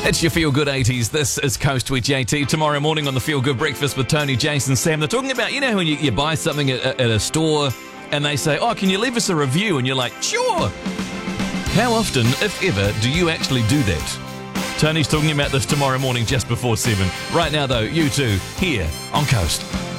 It's your Feel Good 80s. This is Coast with JT. Tomorrow morning on the Feel Good Breakfast with Tony, Jason, Sam. They're talking about, when you buy something at a store and they say, can you leave us a review? And you're like, sure. How often, if ever, do you actually do that? Tony's talking about this tomorrow morning just before 7. Right now, though, you two here on Coast.